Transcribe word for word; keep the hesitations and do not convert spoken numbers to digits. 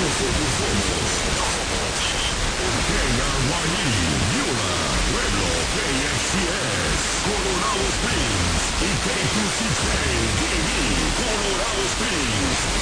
Nosotros somos K R Y E, Yula, Pueblo, K X C S, Colorado Springs y K two C K, D D, Colorado Springs.